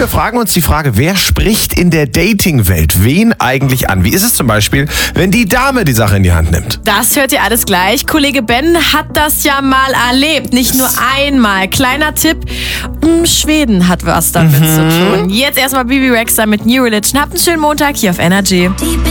wir fragen uns die Frage, wer spricht in der Dating-Welt wen eigentlich an? Wie ist es zum Beispiel, wenn die Dame die Sache in die Hand nimmt? Das hört ihr alles gleich. Kollege Ben hat das ja mal erlebt. Nicht nur einmal. Kleiner Tipp, Schweden hat was damit zu tun. Jetzt erstmal Bibi Rexha mit New Religion. Habt einen schönen Montag hier auf Energy.